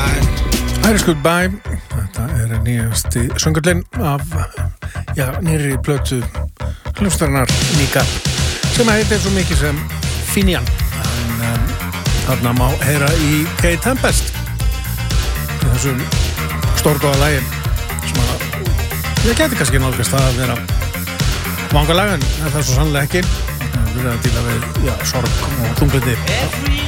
Irish Goodbye, þetta nýjasti söngullinn af nýrri plötu hljómsveitarinnar Nika sem heitir svo mikið sem Finian en þarna má heyra í Kate Tempest í þessum stórgóða lagi sem að ég geti kannski nálgast að vera vangalag en það er svo sannlega ekki við erum að díla við sorg og þunglyndi